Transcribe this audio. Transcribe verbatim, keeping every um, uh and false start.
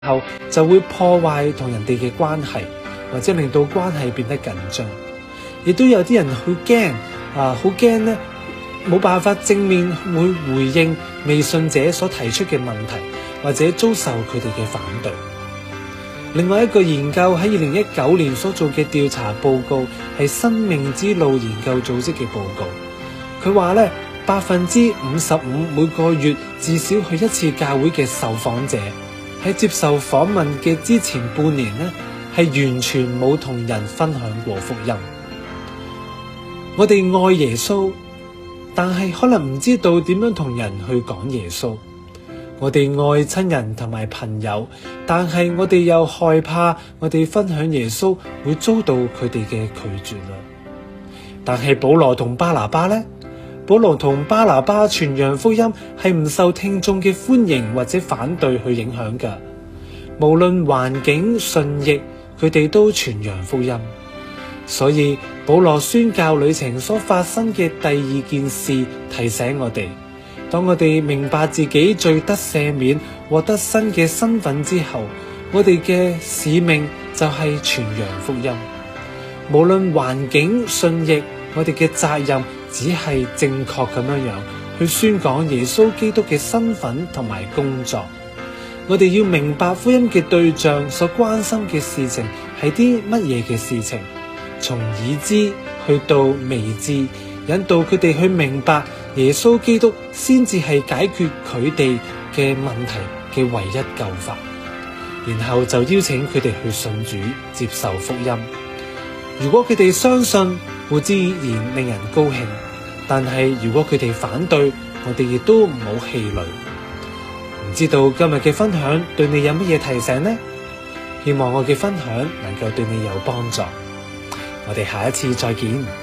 後就會破壞同人哋嘅關係，或者令到關係變得緊張。亦都有啲人好驚啊，好驚咧，冇辦法正面會回應未信者所提出嘅問題，或者遭受佢哋嘅反對。另外一個研究喺二零一九年所做嘅調查報告係生命之路研究組織嘅報告，佢話咧，百分之五十五每個月至少去一次教會嘅受訪者喺接受訪問嘅之前半年呢，係完全冇同人分享過福音。我哋愛耶穌，但係可能唔知道點樣同人去講耶穌。我哋愛親人同埋朋友，但係我哋又害怕我哋分享耶穌會遭到佢哋嘅拒絕啦。但係保羅同巴拿巴呢？保羅同巴拿巴傳揚福音係唔受聽眾嘅歡迎或者反對去影響㗎。無論環境順逆，佢哋都傳揚福音。所以保羅宣教旅程所發生嘅第二件事提醒我哋，當我哋明白自己罪得赦免，獲得新嘅身份之後，我哋嘅使命就係傳揚福音。無論環境順逆，我哋嘅責任只係正確咁樣樣去宣講耶穌基督嘅身份同埋工作。我哋要明白福音嘅對象所關心嘅事情係啲乜嘢嘅事情，從已知去到未知，引導佢哋去明白耶穌基督先至係解決佢哋嘅問題嘅唯一救法，然後就邀請佢哋去信主，接受福音。如果佢哋相信，固然令人高興，但係如果佢哋反對，我哋亦都唔好氣餒。唔知道今日嘅分享對你有乜嘢提醒呢？希望我嘅分享能夠對你有幫助。我哋下一次再見。